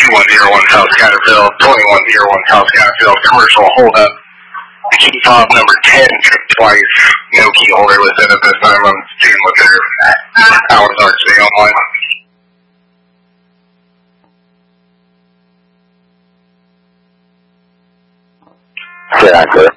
2101 South Scatterfield, 2101 South Scatterfield, commercial holdup. Key fob number 10 tripped twice. No key holder was in at this time. I'm seeing what their hours are today online. Yeah, clear.